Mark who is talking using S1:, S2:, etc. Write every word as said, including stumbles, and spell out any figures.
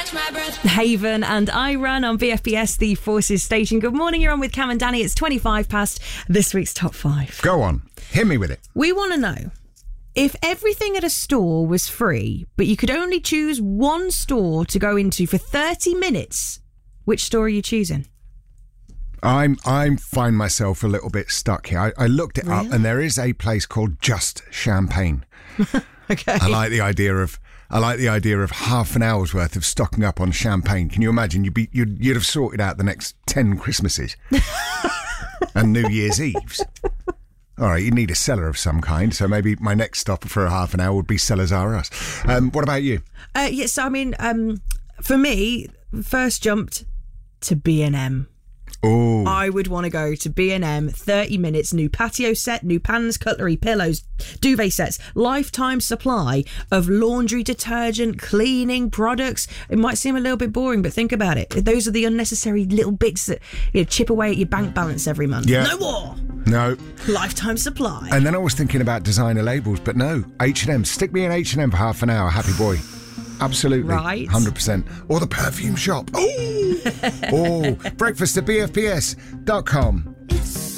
S1: catch my breath.
S2: Haven and I Run on B F B S, the Forces station. Good morning, you're on with Cam and Danny. It's twenty-five past this week's top five.
S3: Go on, hit me with it.
S2: We want to know, if everything at a store was free, but you could only choose one store to go into for thirty minutes, which store are you choosing?
S3: I'm I find myself a little bit stuck here. I, I looked it
S2: Really?
S3: up, and there is a place called Just Champagne.
S2: Okay.
S3: I like the idea of I like the idea of half an hour's worth of stocking up on champagne. Can you imagine? You'd be you'd, you'd have sorted out the next ten Christmases and New Year's Eves. All right, you need a cellar of some kind. So maybe my next stop for a half an hour would be Cellars R Us. Um, what about you?
S2: Uh, yes, I mean, um, for me, first jumped to B and M.
S3: Oh,
S2: I would want to go to B and M, thirty minutes, new patio set, new pans, cutlery, pillows, duvet sets, lifetime supply of laundry detergent, cleaning products. It might seem a little bit boring, but think about it. Those are the unnecessary little bits that, you know, chip away at your bank balance every month.
S3: Yeah.
S2: No more.
S3: no.
S2: Lifetime supply.
S3: And then I was thinking about designer labels, but no, H and M. Stick me in H and M for half an hour, happy boy. Absolutely.
S2: Right.
S3: one hundred percent. Or the perfume shop. Oh, oh breakfast at B F P S dot com.